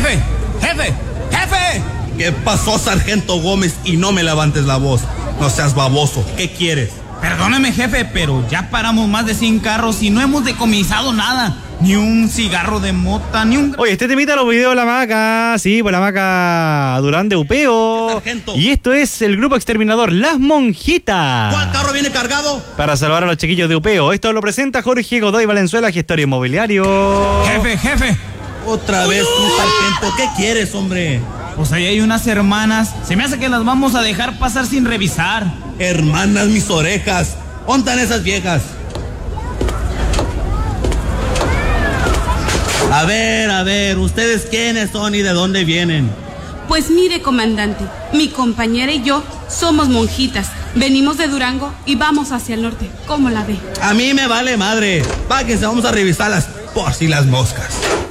Jefe, jefe, jefe. ¿Qué pasó, sargento Gómez? Y no me levantes la voz. No seas baboso. ¿Qué quieres? Perdóneme, jefe, pero ya paramos más de 100 carros y no hemos decomisado nada. Ni un cigarro de mota, ni un... Oye, este temita lo pidió la Maca, sí, pues la Maca Durán de Upeo. Sargento. Y esto es el grupo exterminador Las Monjitas. ¿Cuál carro viene cargado? Para salvar a los chiquillos de Upeo. Esto lo presenta Jorge Godoy Valenzuela, gestor inmobiliario. Jefe, jefe. Otra vez tú, sargento. ¿Qué quieres, hombre? Pues ahí hay unas hermanas. Se me hace que las vamos a dejar pasar sin revisar. Hermanas, mis orejas. ¿Dónde están esas viejas? A ver, ¿ustedes quiénes son y de dónde vienen? Pues mire, comandante, mi compañera y yo somos monjitas. Venimos de Durango y vamos hacia el norte. ¿Cómo la ve? A mí me vale madre. Páguense, vamos a revisarlas por si las moscas.